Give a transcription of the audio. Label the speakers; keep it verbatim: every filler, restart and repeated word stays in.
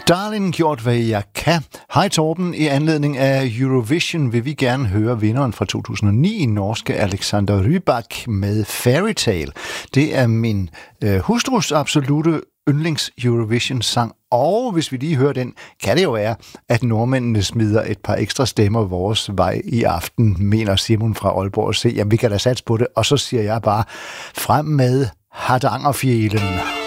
Speaker 1: Darling, gjort hvad jeg kan. Hej Torben, i anledning af Eurovision vil vi gerne høre vinderen fra to tusind og ni, norske Alexander Rybak med Fairytale. Det er min øh, hustrus absolute yndlings Eurovision-sang, og hvis vi lige hører den, kan det jo være, at nordmændene smider et par ekstra stemmer vores vej i aften, mener Simon fra Aalborg og se. Jamen, vi kan da satse på det, og så siger jeg bare, frem med Hardangerfjelen.